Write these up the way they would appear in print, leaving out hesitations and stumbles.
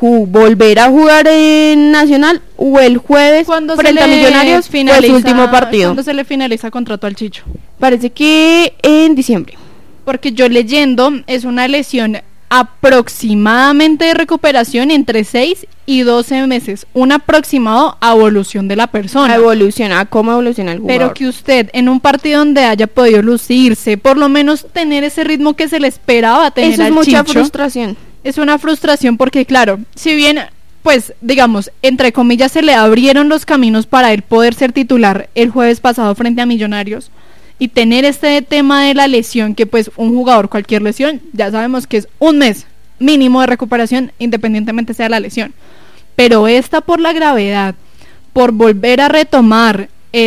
volver a jugar en Nacional o el jueves frente a Millonarios fue su último partido. ¿Cuándo se le finaliza contrato al Chicho? Parece que en diciembre. Porque yo leyendo, es una lesión aproximadamente de recuperación entre 6 y 12 meses, un aproximado a evolución de la persona. A cómo evoluciona el jugador. Pero que usted en un partido donde haya podido lucirse, por lo menos tener ese ritmo que se le esperaba tener eso al es mucha Chicho, frustración. Es una frustración porque claro, si bien pues digamos, entre comillas se le abrieron los caminos para él poder ser titular el jueves pasado frente a Millonarios, y tener este tema de la lesión, que pues un jugador, cualquier lesión, ya sabemos que es un mes mínimo de recuperación, independientemente sea la lesión, pero esta por la gravedad, por volver a retomar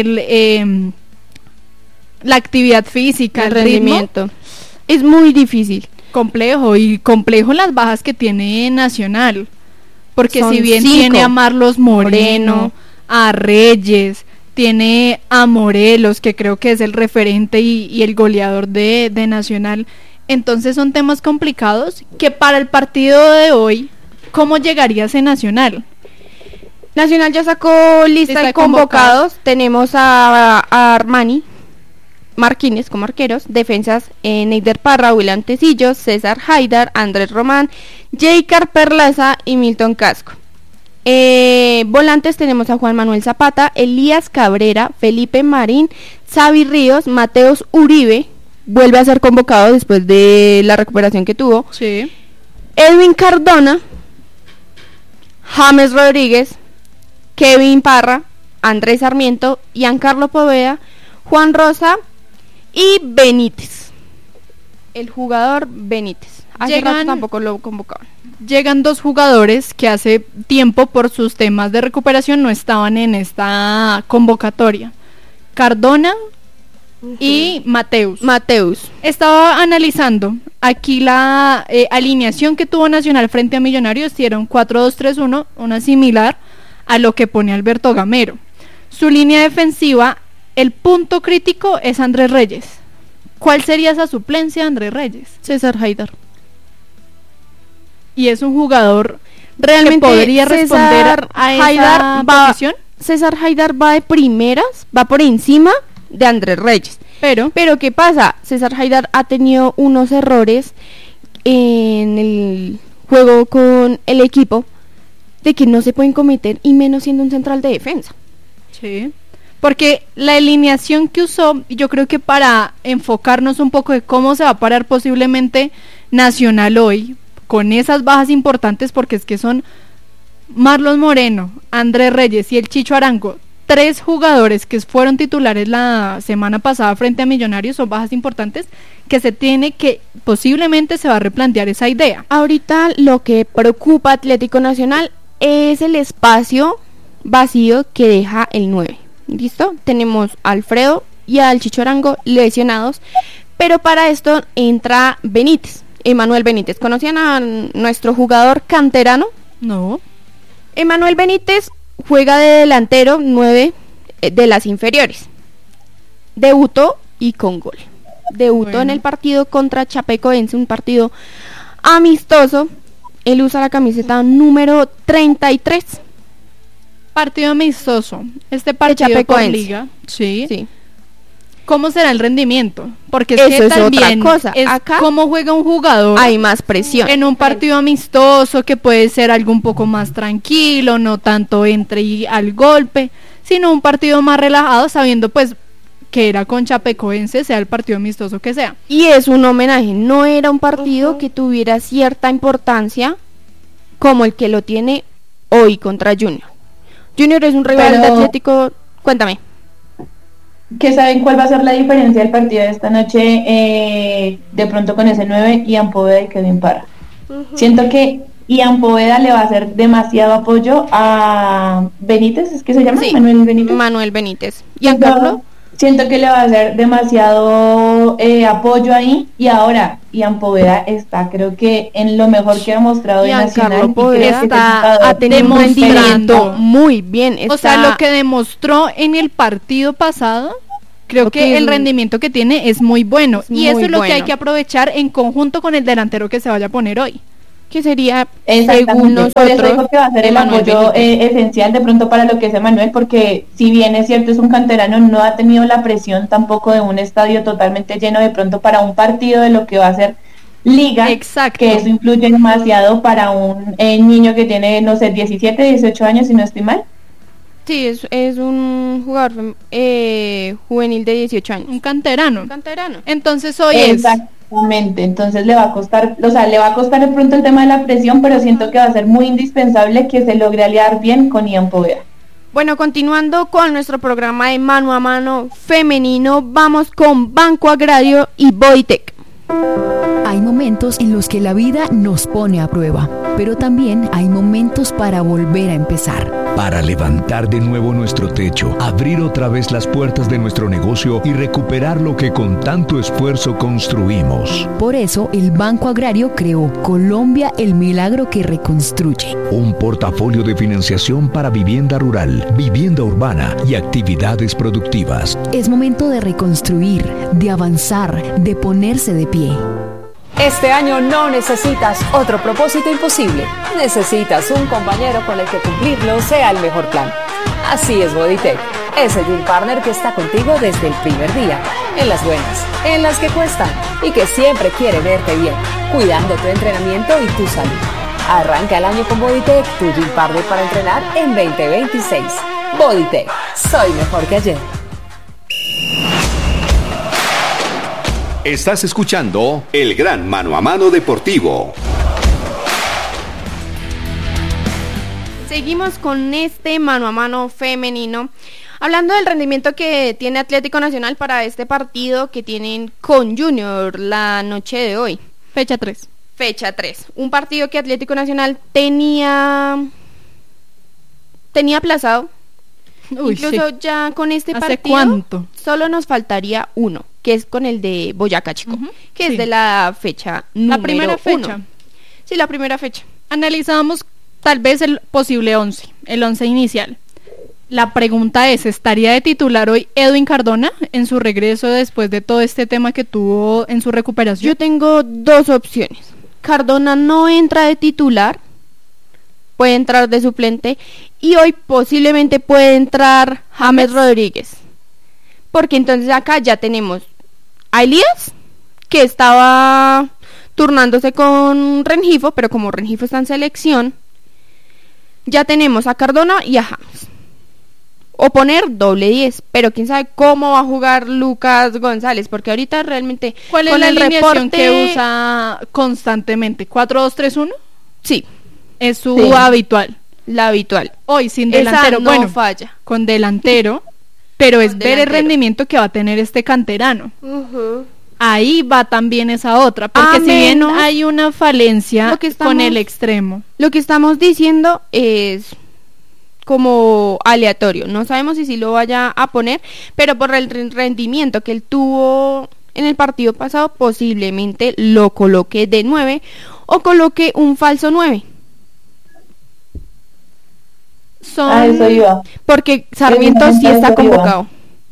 la actividad física, el rendimiento, es muy difícil, complejo las bajas que tiene Nacional, porque son si bien 5, tiene a Marlos Moreno, a Reyes, tiene a Morelos, que creo que es el referente y el goleador de Nacional. Entonces son temas complicados que para el partido de hoy, ¿cómo llegarías en Nacional? Nacional ya sacó lista de convocados. Tenemos a Armani Marquines como arqueros, defensas Neider Parra, William Tecillos, César Haidar, Andrés Román, Jaycar Perlaza y Milton Casco. Volantes tenemos a Juan Manuel Zapata, Elías Cabrera, Felipe Marín, Xavi Ríos, Mateus Uribe, vuelve a ser convocado después de la recuperación que tuvo, sí. Edwin Cardona, James Rodríguez, Kevin Parra, Andrés Sarmiento, Giancarlo Poveda, Juan Rosa y Benítez, el jugador Benítez. Hace rato tampoco lo convocaban. Llegan 2 jugadores que hace tiempo por sus temas de recuperación no estaban en esta convocatoria, Cardona y Mateus. Estaba analizando aquí la alineación que tuvo Nacional frente a Millonarios, hicieron 4-2-3-1, una similar a lo que pone Alberto Gamero. Su línea defensiva, el punto crítico es Andrés Reyes. ¿Cuál sería esa suplencia de Andrés Reyes? César Haidar. Y es un jugador realmente que podría responder a esa posición. César Haidar va de primeras, va por encima de Andrés Reyes. Pero ¿qué pasa? César Haidar ha tenido unos errores en el juego con el equipo de que no se pueden cometer, y menos siendo un central de defensa. Sí. Porque la alineación que usó, yo creo que para enfocarnos un poco de cómo se va a parar posiblemente Nacional hoy, con esas bajas importantes, porque es que son Marlos Moreno, Andrés Reyes y el Chicho Arango, 3 jugadores que fueron titulares la semana pasada frente a Millonarios, son bajas importantes, que se tiene que, posiblemente se va a replantear esa idea. Ahorita lo que preocupa a Atlético Nacional es el espacio vacío que deja el 9. ¿Listo? Tenemos a Alfredo y al Chicho Arango lesionados, pero para esto entra Benítez. Emanuel Benítez. ¿Conocían a nuestro jugador canterano? No. Emanuel Benítez juega de delantero 9 de las inferiores. Debutó y con gol. Debutó en el partido contra Chapecoense, un partido amistoso. Él usa la camiseta número 33. Partido amistoso. Este partido por liga. Sí. ¿Cómo será el rendimiento? Porque es eso que es también otra cosa. es acá cómo juega un jugador. Hay más presión. En un partido amistoso que puede ser algo un poco más tranquilo, no tanto entre y al golpe, sino un partido más relajado, sabiendo pues que era con Chapecoense, sea el partido amistoso que sea. Y es un homenaje, no era un partido que tuviera cierta importancia como el que lo tiene hoy contra Junior. Junior es un rival de Atlético. Cuéntame. ¿Qué saben cuál va a ser la diferencia del partido de esta noche de pronto con ese 9, Ian Poveda y Kevin Parra? Siento que Ian Poveda le va a hacer demasiado apoyo a Benítez, ¿es que se llama? Sí, Manuel Benítez. Siento que le va a hacer demasiado apoyo ahí, y ahora Ian Poveda está, creo que en lo mejor que ha mostrado de Nacional, está demostrando muy bien. O sea, lo que demostró en el partido pasado, creo que el rendimiento que tiene es muy bueno, y eso es lo que hay que aprovechar en conjunto con el delantero que se vaya a poner hoy. que sería, según nosotros, por eso digo que va a ser el apoyo esencial de pronto para lo que es Emanuel, porque si bien es cierto es un canterano, no ha tenido la presión tampoco de un estadio totalmente lleno de pronto para un partido de lo que va a ser liga. Exacto. Que eso influye demasiado para un niño que tiene, no sé, 17, 18 años, si no estoy mal. Sí, es un jugador juvenil de 18 años. Un canterano. Entonces hoy Exactamente, entonces le va a costar, le va a costar de pronto el tema de la presión, pero siento que va a ser muy indispensable que se logre aliar bien con Ian Poveda. Bueno, continuando con nuestro programa de mano a mano femenino, vamos con Banco Agrario y Bodytech. Hay momentos en los que la vida nos pone a prueba, pero también hay momentos para volver a empezar. Para levantar de nuevo nuestro techo, abrir otra vez las puertas de nuestro negocio y recuperar lo que con tanto esfuerzo construimos. Por eso, el Banco Agrario creó Colombia, el milagro que reconstruye. Un portafolio de financiación para vivienda rural, vivienda urbana y actividades productivas. Es momento de reconstruir, de avanzar, de ponerse de pie. Este año no necesitas otro propósito imposible. Necesitas un compañero con el que cumplirlo sea el mejor plan. Así es Bodytech, ese gym partner que está contigo desde el primer día, en las buenas, en las que cuestan y que siempre quiere verte bien, cuidando tu entrenamiento y tu salud. Arranca el año con Bodytech, tu gym partner para entrenar en 2026. Bodytech, soy mejor que ayer. Estás escuchando El Gran Mano a Mano Deportivo. Seguimos con este mano a mano femenino, hablando del rendimiento que tiene Atlético Nacional para este partido que tienen con Junior la noche de hoy. Fecha 3. Un partido que Atlético Nacional tenía aplazado. Incluso ya con este partido, ¿cuánto? Solo nos faltaría uno, que es con el de Boyacá Chico, que es de la fecha número 1. La primera fecha. 1. Sí, la primera fecha. Analizábamos tal vez el posible 11, el 11 inicial. La pregunta es, ¿estaría de titular hoy Edwin Cardona en su regreso después de todo este tema que tuvo en su recuperación? Yo tengo dos opciones. Cardona no entra de titular, puede entrar de suplente, y hoy posiblemente puede entrar James Rodríguez, porque entonces acá ya tenemos a Elías, que estaba turnándose con Rengifo, pero como Rengifo está en selección, ya tenemos a Cardona y a James, o poner doble 10, pero quién sabe cómo va a jugar Lucas González, porque ahorita realmente ¿cuál es la alineación que usa constantemente? ¿4-2-3-1? Sí. Es su habitual. La habitual. Hoy sin delantero. Esa no falla. Con delantero, pero es ver el rendimiento que va a tener este canterano. Ahí va también esa otra, porque si bien hay una falencia con el extremo. Lo que estamos diciendo es como aleatorio. No sabemos si lo vaya a poner, pero por el rendimiento que él tuvo en el partido pasado, posiblemente lo coloque de 9 o coloque un falso 9. Eso iba. Porque Sarmiento sí está convocado.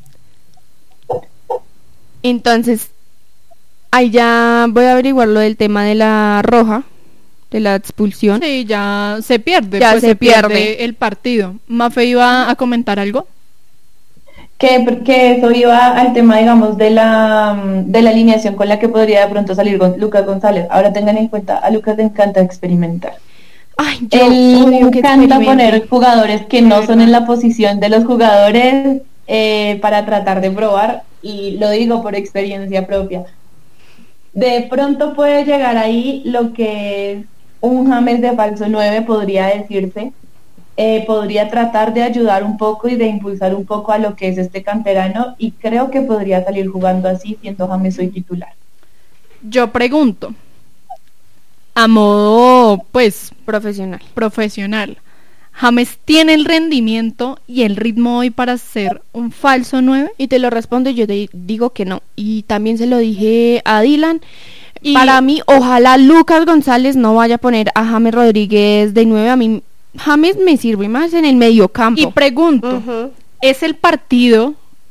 Entonces, ahí ya voy a averiguar lo del tema de la roja, de la expulsión. Sí, ya se pierde. Ya se pierde el partido. Mafe iba a comentar algo. Que eso iba al tema, digamos, de la alineación con la que podría de pronto salir Lucas González. Ahora tengan en cuenta, a Lucas le encanta experimentar. Él le encanta poner jugadores que no son en la posición de los jugadores para tratar de probar, y lo digo por experiencia propia. De pronto puede llegar ahí lo que es un James de falso 9, podría decirse. Podría tratar de ayudar un poco y de impulsar un poco a lo que es este canterano, y creo que podría salir jugando así, siendo James hoy titular. Yo pregunto, a modo pues profesional, ¿James tiene el rendimiento y el ritmo hoy para ser un falso 9? Y te lo respondo, yo te digo que no, y también se lo dije a Dylan. Para mí, ojalá Lucas González no vaya a poner a James Rodríguez de 9. A mí James me sirve más en el mediocampo. Y pregunto, ¿es el partido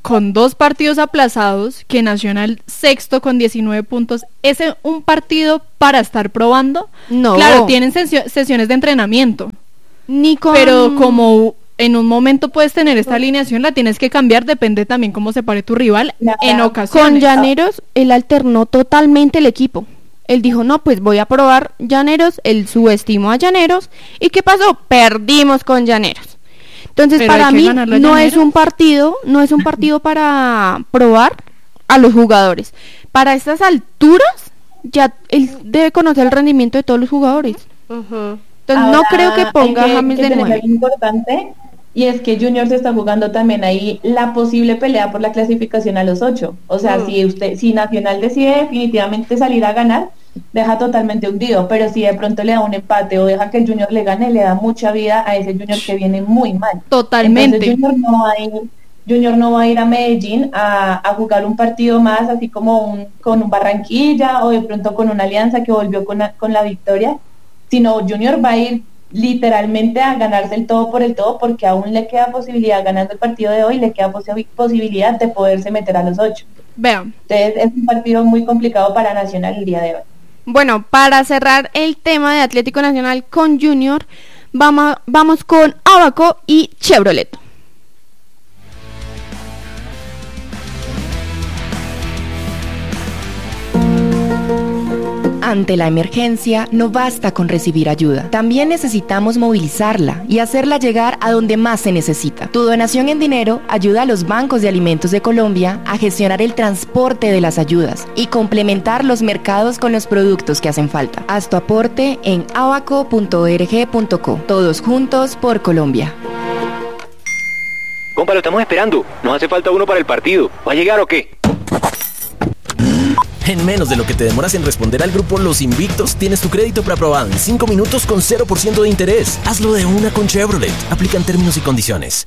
con 2 partidos aplazados, que Nacional sexto con 19 puntos, ¿es un partido para estar probando? No. Claro, tienen sesiones de entrenamiento. Pero como en un momento puedes tener esta alineación, la tienes que cambiar, depende también cómo se pare tu rival en ocasiones. Con Llaneros, él alternó totalmente el equipo. Él dijo, no, pues voy a probar Llaneros, él subestimó a Llaneros, ¿y qué pasó? Perdimos con Llaneros. Entonces, pero para mí no es un partido para probar a los jugadores. Para estas alturas, ya él debe conocer el rendimiento de todos los jugadores. Entonces, no creo que ponga a James de 9. Algo importante, y es que Junior se está jugando también ahí la posible pelea por la clasificación a los 8. O sea, si Nacional decide definitivamente salir a ganar, deja totalmente hundido, pero si de pronto le da un empate o deja que el Junior le gane, le da mucha vida a ese Junior que viene muy mal. Totalmente. Entonces Junior no va a ir a Medellín a jugar un partido más, así como con un Barranquilla o de pronto con una Alianza que volvió con la victoria, sino Junior va a ir literalmente a ganarse el todo por el todo, porque aún le queda posibilidad, ganando el partido de hoy, le queda posibilidad de poderse meter a los 8. Vean. Entonces es un partido muy complicado para Nacional el día de hoy. Bueno, para cerrar el tema de Atlético Nacional con Junior, vamos con Abaco y Chevrolet. Ante la emergencia, no basta con recibir ayuda. También necesitamos movilizarla y hacerla llegar a donde más se necesita. Tu donación en dinero ayuda a los bancos de alimentos de Colombia a gestionar el transporte de las ayudas y complementar los mercados con los productos que hacen falta. Haz tu aporte en abaco.org.co. Todos juntos por Colombia. Compa, lo estamos esperando. Nos hace falta uno para el partido. ¿Va a llegar o qué? En menos de lo que te demoras en responder al grupo Los Invictos, tienes tu crédito preaprobado en 5 minutos con 0% de interés. Hazlo de una con Chevrolet. Aplican términos y condiciones.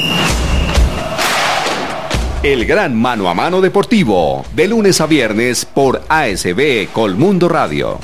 El gran mano a mano deportivo, de lunes a viernes por ASB Colmundo Radio.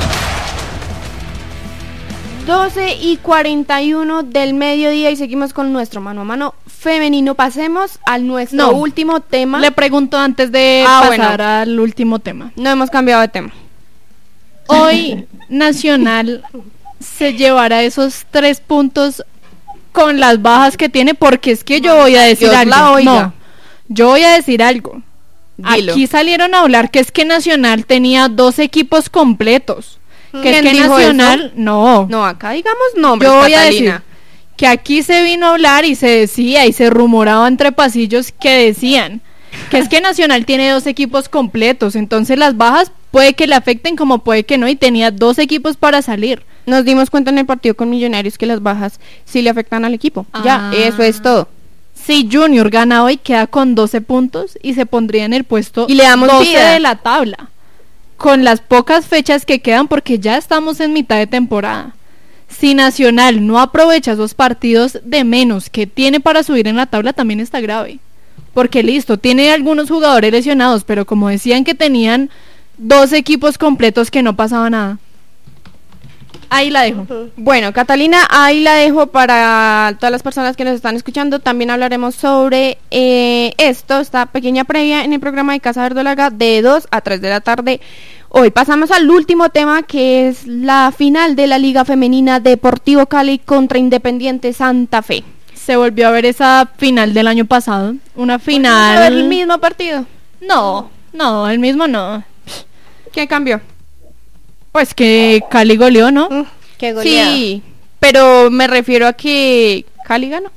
12:41 del mediodía y seguimos con nuestro mano a mano femenino. Pasemos al nuestro último tema. Le pregunto antes de pasar al último tema. No hemos cambiado de tema. Hoy Nacional se llevará esos 3 puntos con las bajas que tiene, porque es que yo voy a decir algo. Yo voy a decir algo. Dilo. Aquí salieron a hablar que es que Nacional tenía 2 equipos completos. Que es que Nacional eso? No, acá digamos nombres. Yo voy a decir que aquí se vino a hablar y se decía y se rumoraba entre pasillos que decían que es que Nacional tiene 2 equipos completos, entonces las bajas puede que le afecten como puede que no, y tenía 2 equipos para salir. Nos dimos cuenta en el partido con Millonarios que las bajas sí le afectan al equipo. Ya, eso es todo. Si Junior gana hoy, queda con 12 puntos y se pondría en el puesto y le damos 12 vida de la tabla. Con las pocas fechas que quedan, porque ya estamos en mitad de temporada. Si Nacional no aprovecha esos partidos de menos que tiene para subir en la tabla, también está grave. Porque listo, tiene algunos jugadores lesionados, pero como decían que tenían 2 equipos completos, que no pasaba nada. Ahí la dejo. Bueno, Catalina, ahí la dejo para todas las personas que nos están escuchando. También hablaremos sobre esta pequeña previa en el programa de Casa Verdolaga de 2 a 3 de la tarde. Hoy pasamos al último tema, que es la final de la Liga Femenina, Deportivo Cali contra Independiente Santa Fe. Se volvió a ver esa final del año pasado. Una final... ¿A ver el mismo partido? No, el mismo no. ¿Qué cambió? Pues que Cali goleó, ¿no? Qué goleada. Sí, pero me refiero a que Cali ganó.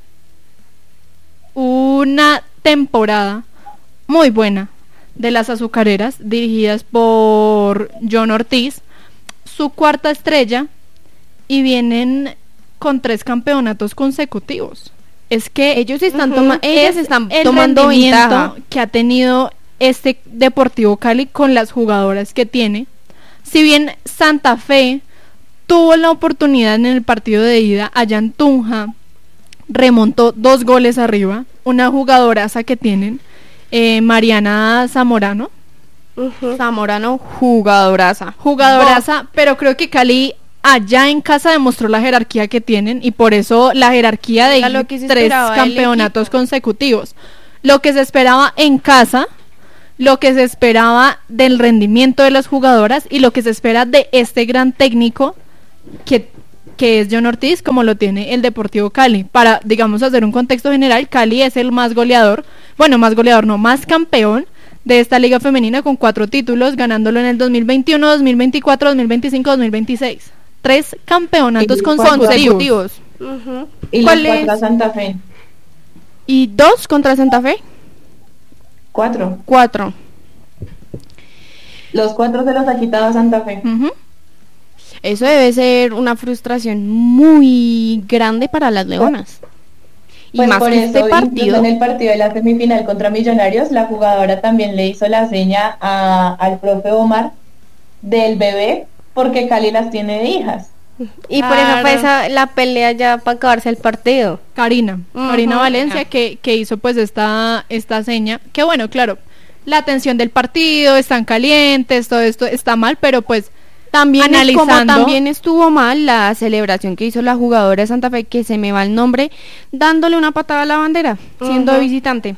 Una temporada muy buena de las azucareras, dirigidas por John Ortiz, su 4ª estrella, y vienen con 3 campeonatos consecutivos. Es que ellos están tomando ventaja que ha tenido este Deportivo Cali con las jugadoras que tiene. Si bien Santa Fe tuvo la oportunidad en el partido de ida allá en Tunja, remontó 2 goles arriba, una jugadoraza que tienen, Mariana Zamorano. Zamorano, jugadoraza, pero creo que Cali allá en casa demostró la jerarquía que tienen, y por eso la jerarquía de 3 campeonatos consecutivos. lo que se esperaba en casa, lo que se esperaba del rendimiento de las jugadoras y lo que se espera de este gran técnico que es John Ortiz, como lo tiene el Deportivo Cali. Para, digamos, hacer un contexto general, Cali es el más campeón de esta liga femenina con 4 títulos, ganándolo en el 2021, 2024, 2025, 2026. 3 campeonatos consecutivos. Y los 4 a Santa Fe. ¿Y 2 contra Santa Fe? 4. Los 4 se los ha quitado a Santa Fe. Eso debe ser una frustración muy grande para las leonas. Y pues más por que eso, este partido. En el partido de la semifinal contra Millonarios, la jugadora también le hizo la seña al profe Omar del bebé, porque Cali las tiene de hijas. Y por eso fue la pelea ya para acabarse el partido. Karina Valencia que hizo pues esta seña, que bueno, claro, la tensión del partido, están calientes, todo esto está mal, pero pues también también estuvo mal la celebración que hizo la jugadora de Santa Fe, que se me va el nombre, dándole una patada a la bandera, siendo visitante.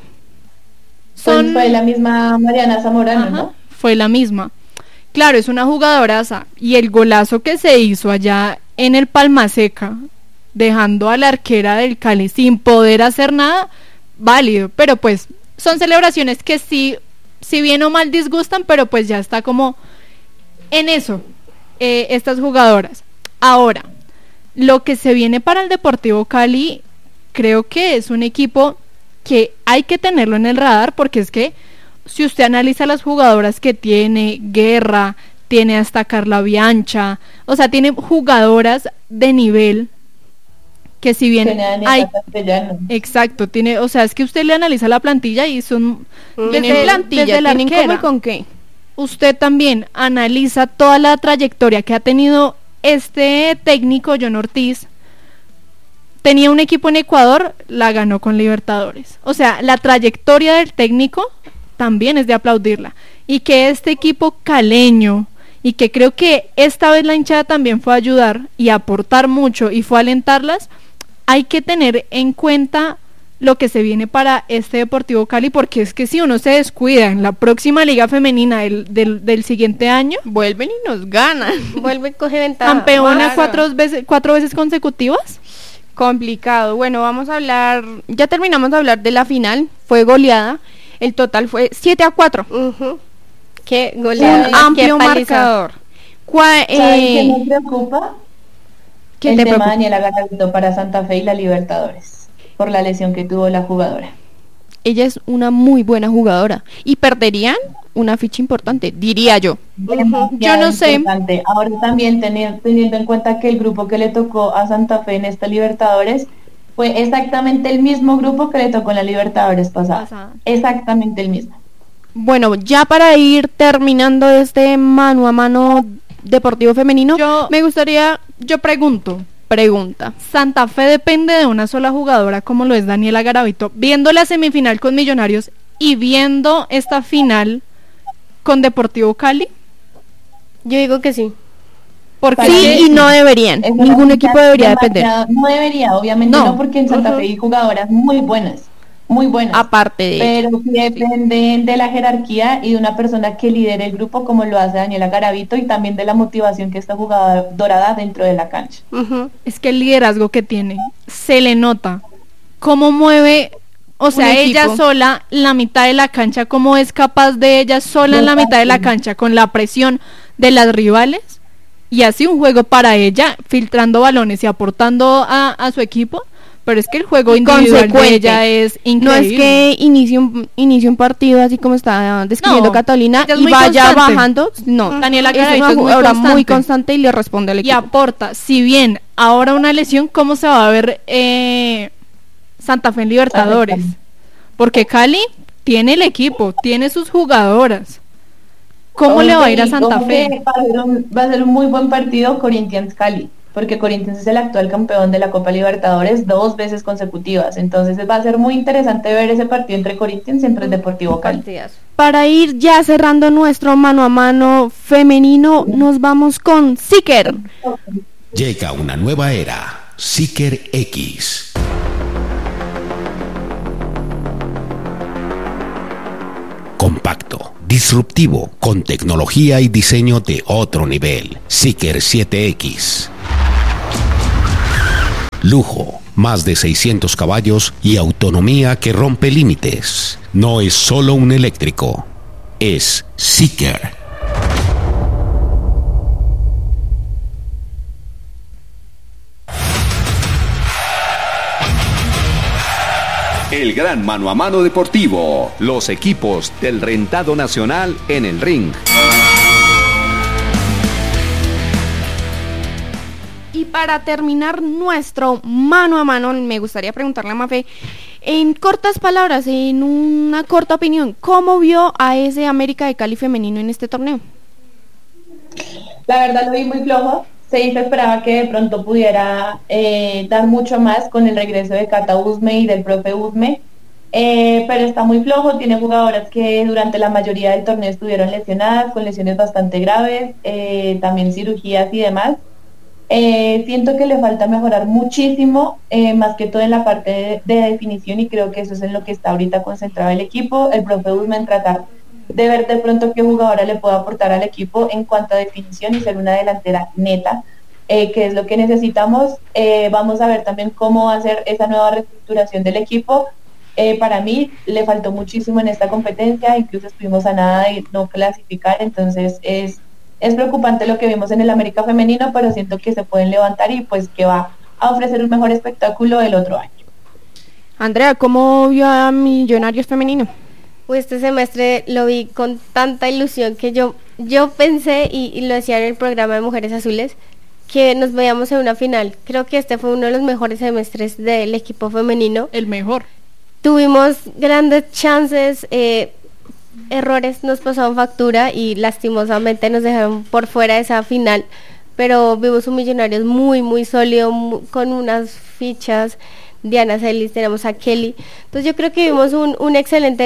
Pues fue la misma Mariana Zamorano, ¿no? Fue la misma. Claro, es una jugadoraza, y el golazo que se hizo allá en el Palma Seca, dejando a la arquera del Cali sin poder hacer nada, válido, pero pues son celebraciones que sí, si bien o mal disgustan, pero pues ya está como en eso, estas jugadoras. Ahora, lo que se viene para el Deportivo Cali, creo que es un equipo que hay que tenerlo en el radar, porque es que si usted analiza las jugadoras que tiene, Guerra, tiene hasta Carla Biancha, o sea, tiene jugadoras de nivel que si bien hay... Exacto, tiene, o sea, es que usted le analiza la plantilla y son... Desde la arquera, ¿con qué? Usted también analiza toda la trayectoria que ha tenido este técnico, John Ortiz. Tenía un equipo en Ecuador, la ganó con Libertadores. O sea, la trayectoria del técnico también es de aplaudirla. Y que este equipo caleño, y que creo que esta vez la hinchada también fue a ayudar y a aportar mucho y fue a alentarlas, hay que tener en cuenta lo que se viene para este Deportivo Cali, porque es que si uno se descuida en la próxima liga femenina del siguiente año, vuelven y nos ganan. Vuelve y coge ventaja. Campeona 4 veces consecutivas. Complicado. Bueno, vamos a hablar, ya terminamos de hablar de la final, fue goleada, el total fue 7-4. Qué goleada, un amplio marcador. ¿Saben qué me preocupa? El tema de Daniela Garavito para Santa Fe y la Libertadores, por la lesión que tuvo la jugadora. Ella es una muy buena jugadora y perderían una ficha importante, diría yo. Yo no sé. Ahora también teniendo en cuenta que el grupo que le tocó a Santa Fe en esta Libertadores fue exactamente el mismo grupo que le tocó en la Libertadores pasada. Exactamente el mismo. Bueno, ya para ir terminando este mano a mano deportivo femenino, yo pregunta, ¿Santa Fe depende de una sola jugadora como lo es Daniela Garavito? Viendo la semifinal con Millonarios y viendo esta final con Deportivo Cali. Yo digo que sí. Porque sí y no deberían. Ningún equipo debería depender. No debería, obviamente no, porque en Santa Fe hay jugadoras muy buenas. Aparte de pero sí dependen de la jerarquía y de una persona que lidere el grupo, como lo hace Daniela Garavito, y también de la motivación que esta jugadora da dentro de la cancha. Es que el liderazgo que tiene se le nota, cómo mueve, o sea, ella sola la mitad de la cancha, cómo es capaz de ella sola en la mitad de la cancha con la presión de las rivales, y así un juego para ella, filtrando balones y aportando a su equipo. Pero es que el juego individual de ella es increíble. No es que inicie un partido así como está describiendo Catalina y vaya bajando. No, Daniela Garavito es una jugadora muy constante y le responde al equipo. Y aporta. Si bien ahora una lesión, ¿cómo se va a ver Santa Fe en Libertadores? Porque Cali tiene el equipo, tiene sus jugadoras. ¿Cómo le va a ir a Santa Fe? Va a ser un muy buen partido Corinthians Cali, porque Corinthians es el actual campeón de la Copa Libertadores 2 veces consecutivas. Entonces va a ser muy interesante ver ese partido entre Corinthians y entre el Deportivo Cali. Para ir ya cerrando nuestro mano a mano femenino, nos vamos con Seeker. Llega una nueva era, Seeker X. compacto, disruptivo, con tecnología y diseño de otro nivel. Seeker 7X. Lujo, más de 600 caballos y autonomía que rompe límites. No es solo un eléctrico, es Seeker. El gran mano a mano deportivo. Los equipos del rentado nacional en el ring. Y para terminar nuestro mano a mano, me gustaría preguntarle a Mafe, en cortas palabras, en una corta opinión, ¿cómo vio a ese América de Cali femenino en este torneo? La verdad lo vi muy flojo. Se esperaba que de pronto pudiera dar mucho más con el regreso de Cata Usme y del profe Usme, pero está muy flojo. Tiene jugadoras que durante la mayoría del torneo estuvieron lesionadas, con lesiones bastante graves, también cirugías y demás. Siento que le falta mejorar muchísimo, más que todo en la parte de definición, y creo que eso es en lo que está ahorita concentrado el equipo. El profe Usme en tratar de ver de pronto qué jugadora le puede aportar al equipo en cuanto a definición y ser una delantera neta, que es lo que necesitamos. Vamos a ver también cómo hacer esa nueva reestructuración del equipo. Para mí le faltó muchísimo en esta competencia, incluso estuvimos a nada de no clasificar, entonces es preocupante lo que vimos en el América femenino, pero siento que se pueden levantar y pues que va a ofrecer un mejor espectáculo el otro año. Andrea, ¿cómo vio a Millonarios femenino? Pues este semestre lo vi con tanta ilusión que yo pensé, y lo decía en el programa de Mujeres Azules, que nos veíamos en una final. Creo que este fue uno de los mejores semestres del equipo femenino. El mejor. Tuvimos grandes chances, errores nos pasaron factura y lastimosamente nos dejaron por fuera de esa final, pero vimos un Millonarios muy, muy sólido, con unas fichas. Diana Celis, tenemos a Kelly. Entonces yo creo que vimos un excelente